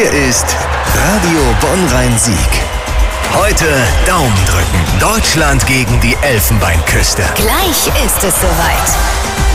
Hier ist Radio Bonn-Rhein-Sieg. Heute Daumen drücken. Deutschland gegen die Elfenbeinküste. Gleich ist es soweit.